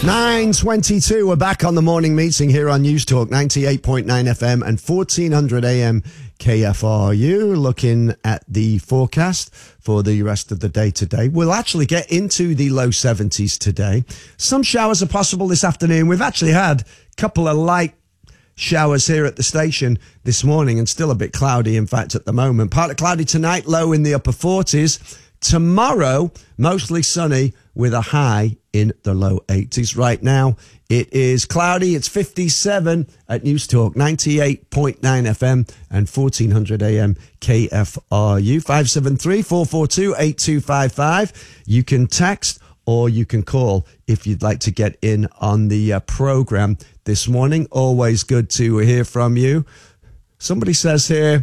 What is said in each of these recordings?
9:22. We're back on the morning meeting here on News Talk 98.9 FM and 1400 AM KFRU. Looking at the forecast for the rest of the day today. We'll actually get into the low 70s today. Some showers are possible this afternoon. We've actually had a couple of light showers here at the station this morning and still a bit cloudy, in fact, at the moment. Partly cloudy tonight, low in the upper 40s. Tomorrow, mostly sunny with a high in the low 80s. Right now, it is cloudy. It's 57 at News Talk 98.9 FM and 1400 AM KFRU. 573-442-8255. You can text or you can call if you'd like to get in on the program this morning. Always good to hear from you. Somebody says here,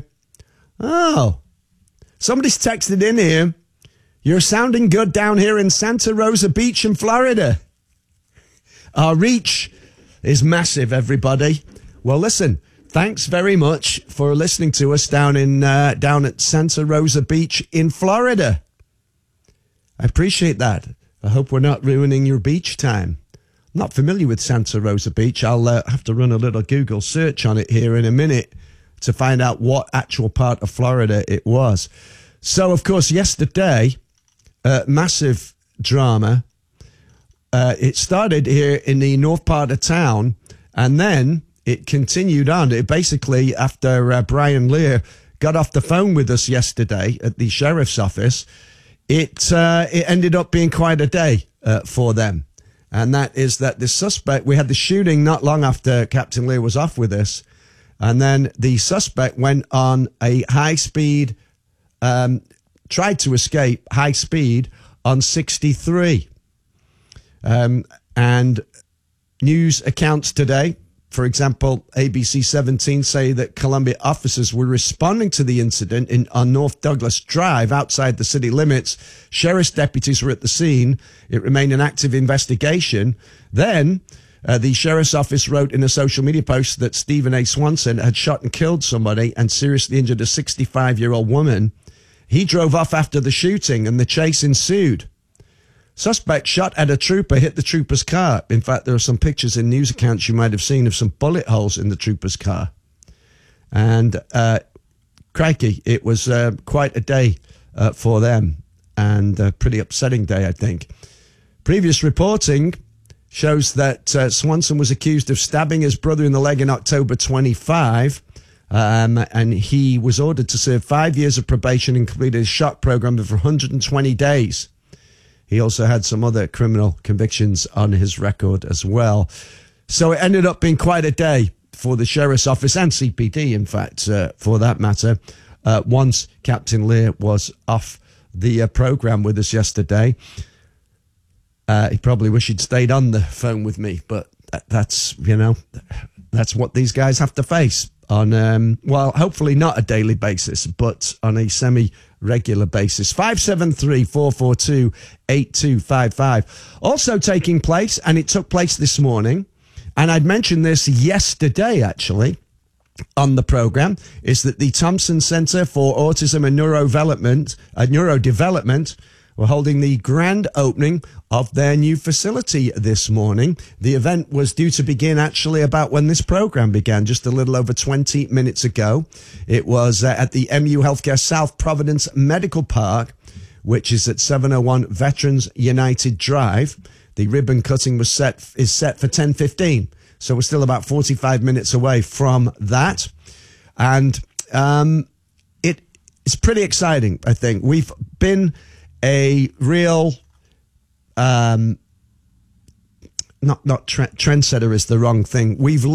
somebody's texted in here. You're sounding good down here in Santa Rosa Beach in Florida. Our reach is massive, everybody. Well, listen, thanks very much for listening to us down at Santa Rosa Beach in Florida. I appreciate that. I hope we're not ruining your beach time. I'm not familiar with Santa Rosa Beach. I'll have to run a little Google search on it here in a minute to find out what actual part of Florida it was. So, of course, yesterday, massive drama. It started here in the north part of town, and then it continued on. It basically, after Brian Lear got off the phone with us yesterday at the sheriff's office, it ended up being quite a day for them. And that is that the suspect, we had the shooting not long after Captain Lear was off with us, and then the suspect went on a high-speed tried to escape high speed on 63. And news accounts today, for example, ABC 17 say that Columbia officers were responding to the incident on North Douglas Drive outside the city limits. Sheriff's deputies were at the scene. It remained an active investigation. Then the sheriff's office wrote in a social media post that Stephen A. Swanson had shot and killed somebody and seriously injured a 65-year-old woman. He drove off after the shooting and the chase ensued. Suspect shot at a trooper, hit the trooper's car. In fact, there are some pictures in news accounts you might have seen of some bullet holes in the trooper's car. And crikey, it was quite a day for them and a pretty upsetting day, I think. Previous reporting shows that Swanson was accused of stabbing his brother in the leg in October 25. And he was ordered to serve 5 years of probation and completed a shock program for 120 days. He also had some other criminal convictions on his record as well. So it ended up being quite a day for the sheriff's office and CPD, in fact, for that matter, once Captain Lear was off the program with us yesterday. He probably wished he'd stayed on the phone with me, but that's what these guys have to face on, well, hopefully not a daily basis, but on a semi-regular basis. 573-442-8255. Also taking place, and it took place this morning, and I'd mentioned this yesterday, actually, on the program, is that the Thompson Center for Autism and Neurodevelopment were holding the grand opening of their new facility this morning. The event was due to begin actually about when this program began, just a little over 20 minutes ago. It was at the MU Healthcare South Providence Medical Park, which is at 701 Veterans United Drive. The ribbon cutting is set for 10:15. So we're still about 45 minutes away from that. And it's pretty exciting, I think. We've been a real, trendsetter is the wrong thing. We've